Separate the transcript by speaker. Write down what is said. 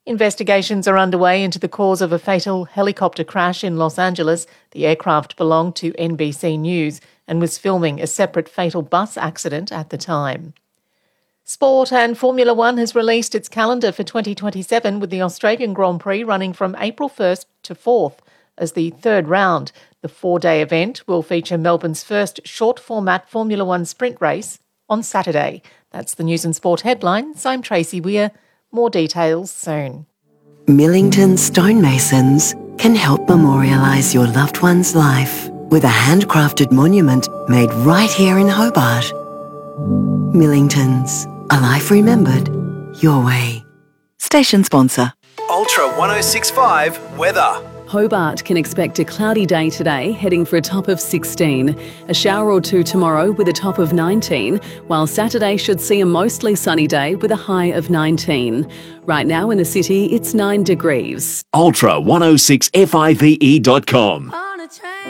Speaker 1: Investigations are underway into the cause of a fatal helicopter crash in Los Angeles. The aircraft belonged to NBC News and was filming a separate fatal bus accident at the time. Sport, and Formula One has released its calendar for 2027, with the Australian Grand Prix running from April 1st to 4th as the third round. The 4-day event will feature Melbourne's first short-format Formula One sprint race on Saturday. That's the News and Sport headlines. I'm Tracy Weir. More details soon.
Speaker 2: Millington Stonemasons can help memorialise your loved one's life with a handcrafted monument made right here in Hobart. Millingtons, a life remembered your way. Station sponsor.
Speaker 3: Ultra 1065 weather.
Speaker 4: Hobart can expect a cloudy day today, heading for a top of 16. A shower or two tomorrow with a top of 19, while Saturday should see a mostly sunny day with a high of 19. Right now in the city, it's 9 degrees.
Speaker 5: Ultra 106FIVE.com.